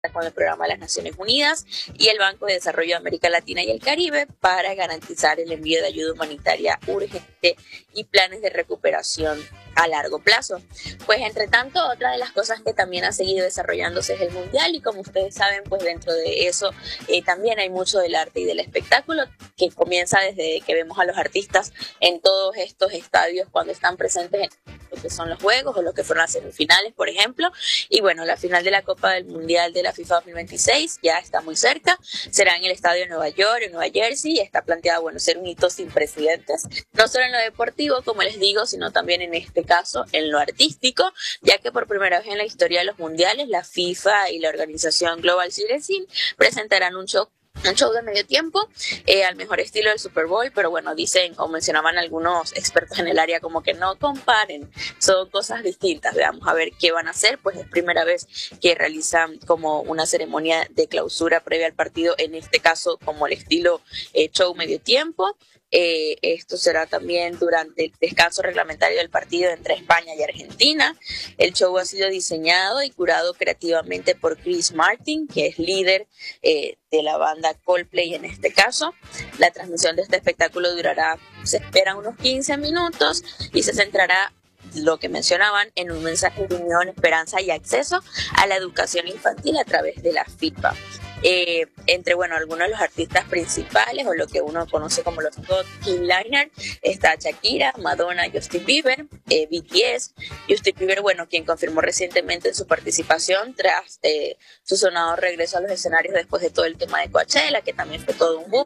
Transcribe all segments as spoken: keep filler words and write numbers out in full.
con el Programa de las Naciones Unidas y el Banco de Desarrollo de América Latina y el Caribe para garantizar el envío de ayuda humanitaria urgente y planes de recuperación a largo plazo. Pues entre tanto, otra de las cosas que también ha seguido desarrollándose es el Mundial, y como ustedes saben, pues dentro de eso eh, también hay mucho del arte y del espectáculo, que comienza desde que vemos a los artistas en todos estos estadios cuando están presentes en lo que son los juegos o lo que fueron las semifinales, por ejemplo. Y bueno, la final de la Copa del Mundial de la FIFA dos mil veintiséis ya está muy cerca, será en el estadio de Nueva York, en Nueva Jersey, y está planteado, bueno, ser un hito sin precedentes, no solo en lo deportivo, como les digo, sino también en este caso en lo artístico, ya que por primera vez en la historia de los mundiales, la FIFA y la organización Global Citizen presentarán un show un show de medio tiempo eh, al mejor estilo del Super Bowl, pero bueno, dicen o mencionaban algunos expertos en el área como que no comparen, son cosas distintas. Veamos a ver qué van a hacer, pues es primera vez que realizan como una ceremonia de clausura previa al partido, en este caso como el estilo eh, show medio tiempo. Eh, esto será también durante el descanso reglamentario del partido entre España y Argentina. El show ha sido diseñado y curado creativamente por Chris Martin, que es líder eh, de la banda Coldplay en este caso. La transmisión de este espectáculo durará, se esperan unos quince minutos y se centrará, lo que mencionaban, en un mensaje de unión, esperanza y acceso a la educación infantil a través de la FIFA. Eh, entre, bueno, algunos de los artistas principales, o lo que uno conoce como los top headliners, está Shakira, Madonna, Justin Bieber, eh, B T S. Justin Bieber, bueno, quien confirmó recientemente su participación tras eh, su sonado regreso a los escenarios después de todo el tema de Coachella, que también fue todo un boom.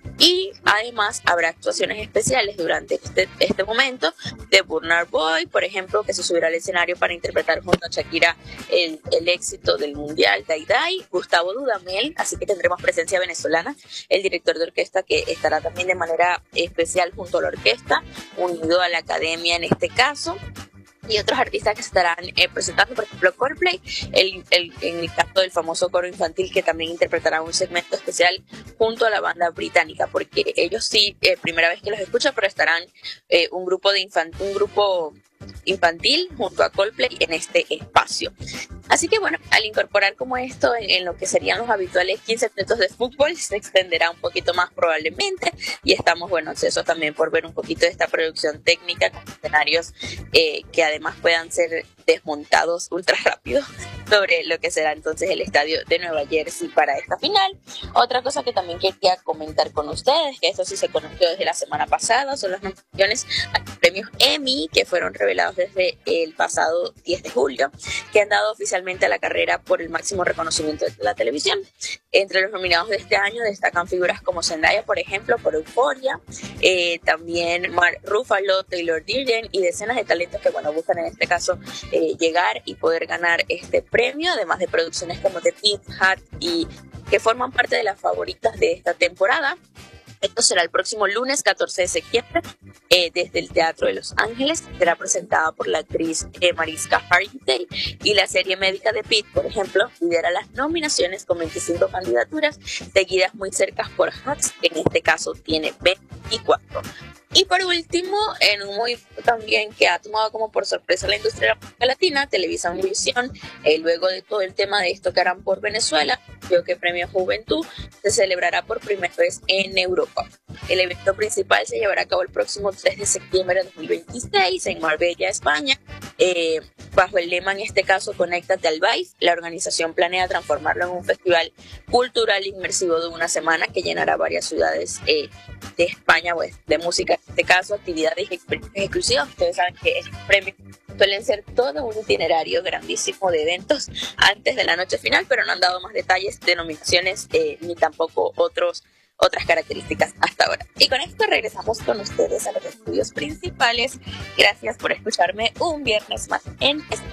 Y además habrá actuaciones especiales durante este, este momento de Burna Boy, por ejemplo, que se subirá al escenario para interpretar junto a Shakira el, el éxito del mundial, Dai Dai. Gustavo Dudamel, así que tendremos presencia venezolana, el director de orquesta, que estará también de manera especial junto a la orquesta, unido a la academia en este caso. Y otros artistas que se estarán eh, presentando, por ejemplo Coldplay, el, el, en el caso del famoso coro infantil, que también interpretará un segmento especial junto a la banda británica, porque ellos sí, eh, primera vez que los escucho, pero estarán eh, un grupo de infan- un grupo infantil junto a Coldplay en este espacio. Así que bueno, al incorporar como esto en, en lo que serían los habituales quince minutos de fútbol, se extenderá un poquito más probablemente, y estamos, bueno, ansiosos también por ver un poquito de esta producción técnica con escenarios eh, que además puedan ser desmontados ultra rápido sobre lo que será entonces el estadio de Nueva Jersey para esta final. Otra cosa que también quería comentar con ustedes, que esto sí se conoció desde la semana pasada, son las nominaciones a los premios Emmy, que fueron revelados desde el pasado diez de julio, que han dado oficialmente a la carrera por el máximo reconocimiento de la televisión. Entre los nominados de este año destacan figuras como Zendaya, por ejemplo, por Euphoria, eh, también Mark Ruffalo, Taylor Durden y decenas de talentos que, bueno, buscan en este caso eh, llegar y poder ganar este premio, además de producciones como The Pit Hat, y que forman parte de las favoritas de esta temporada. Esto será el próximo lunes catorce de septiembre eh, desde el Teatro de Los Ángeles. Será presentada por la actriz eh, Mariska Hargitay, y la serie médica de Pitt, por ejemplo, lidera las nominaciones con veinticinco candidaturas, seguidas muy cerca por Hacks, que en este caso tiene veinticuatro. Y por último, en un movimiento también que ha tomado como por sorpresa la industria de la música latina, Televisa Univisión, eh, luego de todo el tema de esto que harán por Venezuela, creo que Premio Juventud se celebrará por primera vez en Europa. El evento principal se llevará a cabo el próximo tres de septiembre de dos mil veintiséis en Marbella, España, eh, bajo el lema, en este caso, Conéctate al Vice. La organización planea transformarlo en un festival cultural inmersivo de una semana que llenará varias ciudades eh, de España, pues, de música, en este caso, actividades y experiencias exclusivas. Ustedes saben que estos premios suelen ser todo un itinerario grandísimo de eventos antes de la noche final, pero no han dado más detalles de nominaciones eh, ni tampoco otros otras características hasta ahora. Y con esto regresamos con ustedes a los estudios principales. Gracias por escucharme un viernes más en este.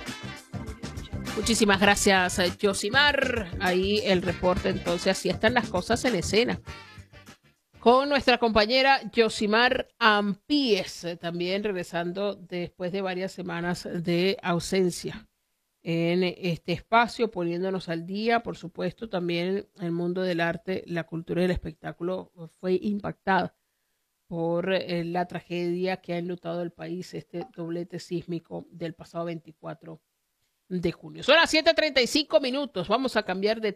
Muchísimas gracias, Yosimar. Ahí el reporte, entonces, así están las cosas en escena. Con nuestra compañera Yosimar Ampíes, también regresando después de varias semanas de ausencia en este espacio, poniéndonos al día. Por supuesto, también el mundo del arte, la cultura y el espectáculo fue impactada por eh, la tragedia que ha enlutado el país, este doblete sísmico del pasado veinticuatro de junio. Son las siete treinta y cinco minutos. Vamos a cambiar de